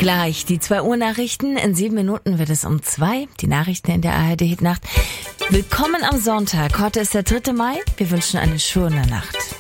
Gleich die 2 Uhr Nachrichten. In 7 Minuten wird es um 2. Die Nachrichten in der ARD Hitnacht. Willkommen am Sonntag. Heute ist der 3. Mai. Wir wünschen eine schöne Nacht.